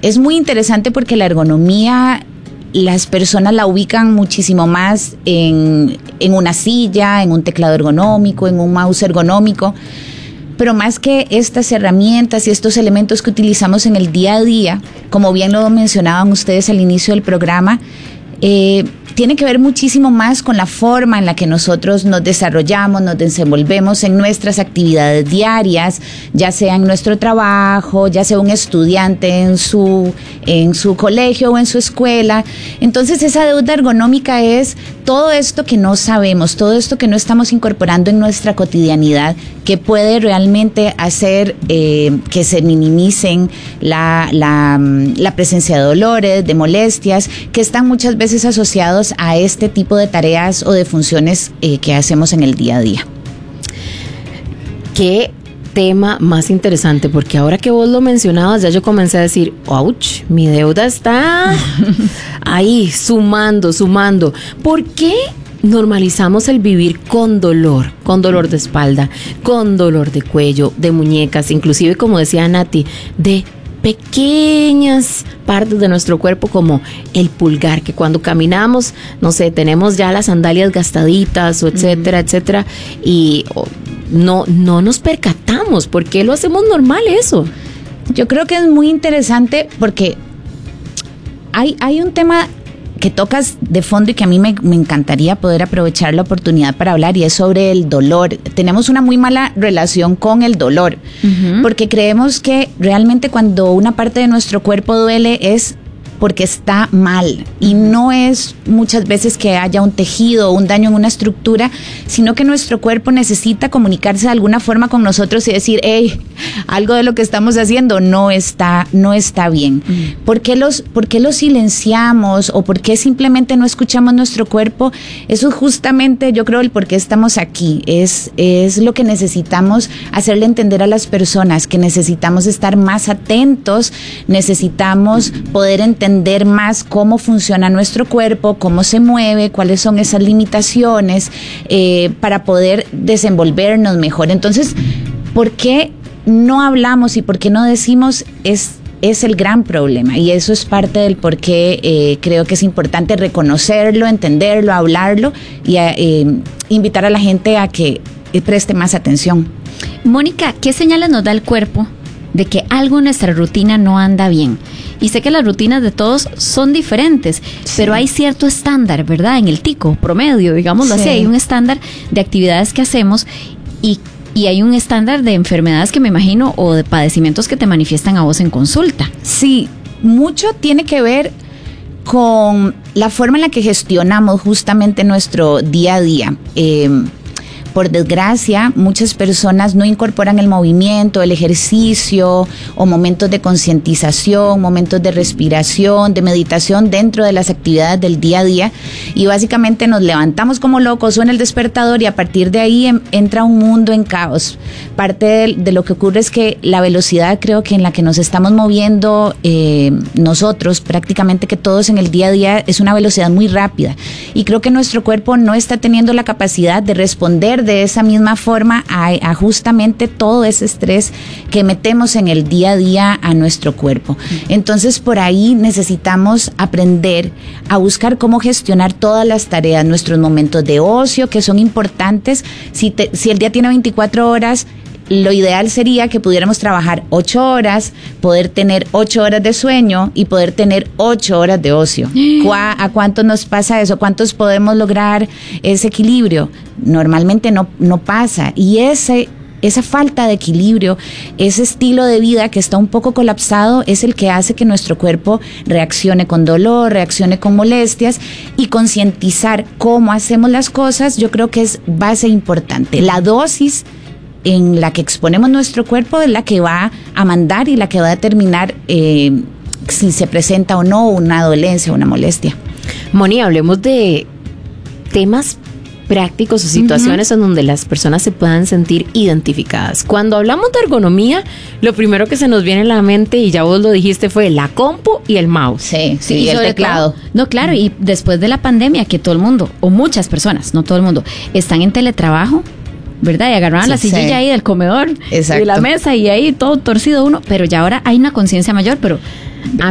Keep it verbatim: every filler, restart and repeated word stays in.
es muy interesante porque la ergonomía, las personas la ubican muchísimo más en, en una silla, en un teclado ergonómico, en un mouse ergonómico, pero más que estas herramientas y estos elementos que utilizamos en el día a día, como bien lo mencionaban ustedes al inicio del programa, eh, tiene que ver muchísimo más con la forma en la que nosotros nos desarrollamos, nos desenvolvemos en nuestras actividades diarias, ya sea en nuestro trabajo, ya sea un estudiante en su, en su colegio o en su escuela. Entonces esa deuda ergonómica es todo esto que no sabemos, todo esto que no estamos incorporando en nuestra cotidianidad, que puede realmente hacer eh, que se minimicen la, la, la presencia de dolores, de molestias, que están muchas veces asociados a este tipo de tareas o de funciones eh, que hacemos en el día a día. Qué tema más interesante, porque ahora que vos lo mencionabas, ya yo comencé a decir, ouch, mi deuda está ahí, sumando, sumando. ¿Por qué normalizamos el vivir con dolor, con dolor de espalda, con dolor de cuello, de muñecas, inclusive, como decía Nati, de pequeñas partes de nuestro cuerpo como el pulgar, que cuando caminamos, no sé, tenemos ya las sandalias gastaditas o etcétera, uh-huh. etcétera, y oh, no, no nos percatamos? ¿Por qué lo hacemos normal eso? Yo creo que es muy interesante porque hay, hay un tema que tocas de fondo y que a mí me, me encantaría poder aprovechar la oportunidad para hablar, y es sobre el dolor. Tenemos una muy mala relación con el dolor, uh-huh. porque creemos que realmente cuando una parte de nuestro cuerpo duele es porque está mal, y no es muchas veces que haya un tejido o un daño en una estructura, sino que nuestro cuerpo necesita comunicarse de alguna forma con nosotros y decir, hey, algo de lo que estamos haciendo no está, no está bien. Mm. ¿Por qué los, por qué los silenciamos o por qué simplemente no escuchamos nuestro cuerpo? Eso es justamente, yo creo, el por qué estamos aquí. Es, es lo que necesitamos hacerle entender a las personas, que necesitamos estar más atentos, necesitamos poder entender entender más cómo funciona nuestro cuerpo, cómo se mueve, cuáles son esas limitaciones, eh, para poder desenvolvernos mejor. Entonces, ¿por qué no hablamos y por qué no decimos? Es, es el gran problema, y eso es parte del por qué eh, creo que es importante reconocerlo, entenderlo, hablarlo y a, eh, invitar a la gente a que preste más atención. Mónica, ¿qué señales nos da el cuerpo de que algo en nuestra rutina no anda bien? Y sé que las rutinas de todos son diferentes, sí. pero hay cierto estándar, ¿verdad? En el tico promedio, digámoslo sí. así, hay un estándar de actividades que hacemos y, y hay un estándar de enfermedades que me imagino o de padecimientos que te manifiestan a vos en consulta. Sí, mucho tiene que ver con la forma en la que gestionamos justamente nuestro día a día. Eh, Por desgracia, muchas personas no incorporan el movimiento, el ejercicio o momentos de concientización, momentos de respiración, de meditación dentro de las actividades del día a día, y básicamente nos levantamos como locos, suena el despertador y a partir de ahí em, entra un mundo en caos. Parte de, de lo que ocurre es que la velocidad, creo que en la que nos estamos moviendo eh, nosotros, prácticamente que todos en el día a día, es una velocidad muy rápida, y creo que nuestro cuerpo no está teniendo la capacidad de responder de esa misma forma a, a justamente todo ese estrés que metemos en el día a día a nuestro cuerpo. Entonces, por ahí necesitamos aprender a buscar cómo gestionar todas las tareas, nuestros momentos de ocio, que son importantes. Si, te, si el día tiene veinticuatro horas, lo ideal sería que pudiéramos trabajar ocho horas, poder tener ocho horas de sueño y poder tener ocho horas de ocio. ¿A cuántos nos pasa eso? ¿Cuántos podemos lograr ese equilibrio? Normalmente no, no pasa. Y ese, esa falta de equilibrio, ese estilo de vida que está un poco colapsado, es el que hace que nuestro cuerpo reaccione con dolor, reaccione con molestias, y concientizar cómo hacemos las cosas, yo creo que es base importante. La dosis en la que exponemos nuestro cuerpo es la que va a mandar y la que va a determinar eh, si se presenta o no una dolencia o una molestia. Moni, hablemos de temas prácticos o situaciones uh-huh. en donde las personas se puedan sentir identificadas. Cuando hablamos de ergonomía, lo primero que se nos viene a la mente, y ya vos lo dijiste, fue la compu y el mouse. Sí, sí, y el teclado. Todo, no, claro, uh-huh. y después de la pandemia, que todo el mundo, o muchas personas, no todo el mundo, están en teletrabajo, ¿verdad? Y agarraban sí, la sillilla sí. ahí del comedor. Exacto. Y la mesa, y ahí todo torcido uno, pero ya ahora hay una conciencia mayor, pero